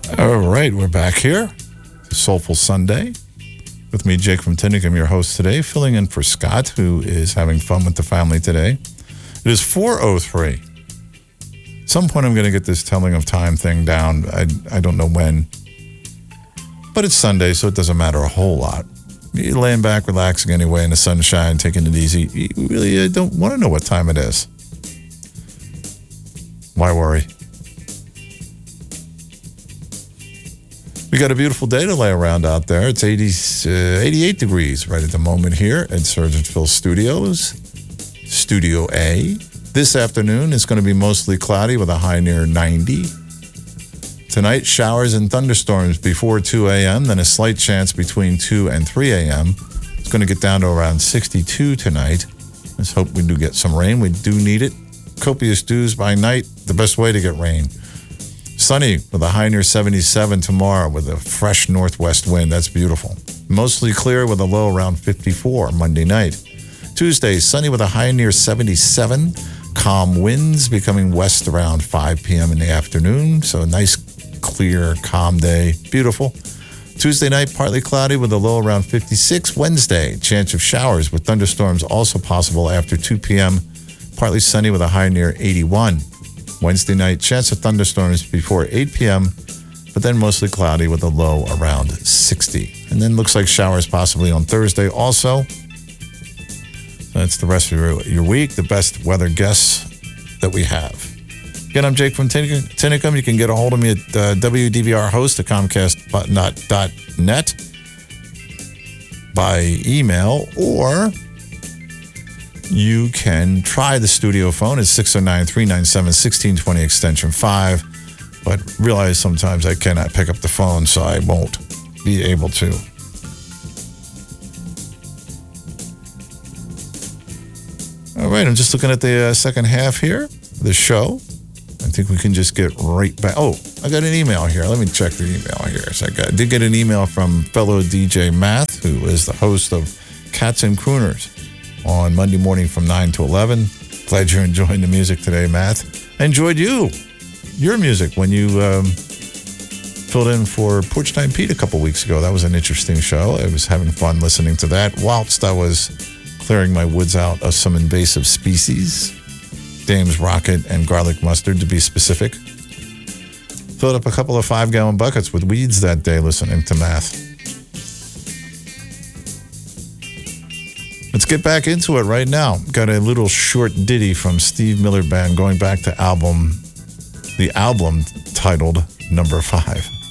All right, we're back here. Soulful Sunday. With me, Jake from Tinnick. I'm your host today, filling in for Scott, who is having fun with the family today. It is 4:03. At some point, I'm going to get this telling of time thing down. I don't know when. But it's Sunday, so it doesn't matter a whole lot. You're laying back, relaxing anyway in the sunshine, taking it easy. You really don't want to know what time it is. Why worry? We got a beautiful day to lay around out there. It's 88 degrees right at the moment here at Surgentville Studios, Studio A. This afternoon is going to be mostly cloudy with a high near 90. Tonight, showers and thunderstorms before 2 a.m., then a slight chance between 2 and 3 a.m. It's going to get down to around 62 tonight. Let's hope we do get some rain. We do need it. Copious dews by night, the best way to get rain. Sunny with a high near 77 tomorrow with a fresh northwest wind. That's beautiful. Mostly clear with a low around 54 Monday night. Tuesday, sunny with a high near 77. Calm winds becoming west around 5 p.m. in the afternoon. So a nice, clear, calm day. Beautiful. Tuesday night, partly cloudy with a low around 56. Wednesday, chance of showers with thunderstorms also possible after 2 p.m. Partly sunny with a high near 81. Wednesday night, chance of thunderstorms before 8 p.m., but then mostly cloudy with a low around 60. And then looks like showers possibly on Thursday also. That's the rest of your week, the best weather guess that we have. Again, I'm Jake from Tinnicum. You can get a hold of me at WDVRhost at Comcast.net by email, or you can try the studio phone. It's 609-397-1620 extension 5. But realize sometimes I cannot pick up the phone, so I won't be able to. All right, I'm just looking at the second half here of the show. I think we can just get right back. Oh, I got an email here. Let me check the email here. So I did get an email from fellow DJ Math, who is the host of Cats and Crooners on Monday morning from 9 to 11. Glad you're enjoying the music today, Matt. I enjoyed your music when you filled in for Porch Time Pete a couple weeks ago. That was an interesting show. I was having fun listening to that whilst I was clearing my woods out of some invasive species. Dame's Rocket and garlic mustard, to be specific. Filled up a couple of 5-gallon buckets with weeds that day listening to Math. Let's get back into it right now. Got a little short ditty from Steve Miller Band going back to the album titled Number 5.